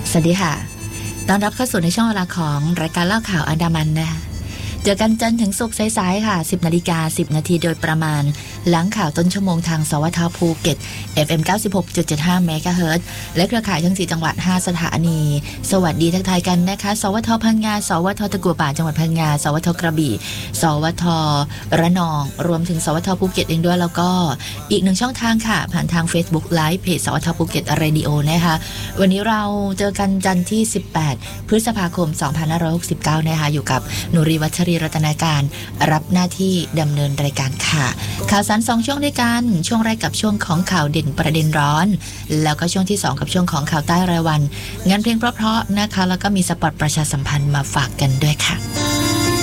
สวัสดีค่ะต้อนรับเข้าสู่ในช่วงเวลาของรายการเล่าข่าวอันดามันนะคะเจอกันจันทร์ถึงศุกร์สายๆค่ะ 10 นาฬิกา 10 นาทีโดยประมาณหลังข่าวต้นชั่วโมงทางสวทภูเก็ต FM 96.75 เมกะเฮิรตซ์และเครือข่ายทั้ง4จังหวัด5สถานีสวัสดีทักทายกันนะคะสวทพังงาสวทตะกั่วป่าจังหวัดพังงาสวทกระบี่สวทระนองรวมถึงสวทภูเก็ตเองด้วยแล้วก็อีกหนึ่งช่องทางค่ะผ่านทาง Facebook Live เพจสวทภูเก็ตเรดิโอนะคะวันนี้เราเจอกันจันทร์ที่18พฤษภาคม2569นะคะอยู่กับนุรีวัชรีรัตนาการรับหน้าที่ดำเนินรายการค่ะข่าวสาร2ช่วงด้วยกันช่วงแรกกับช่วงของข่าวเด่นประเด็นร้อนแล้วก็ช่วงที่2กับช่วงของข่าวใต้รายวันงานเพลงเพราะๆนะคะแล้วก็มีสปอตประชาสัมพันธ์มาฝากกันด้วยค่ะ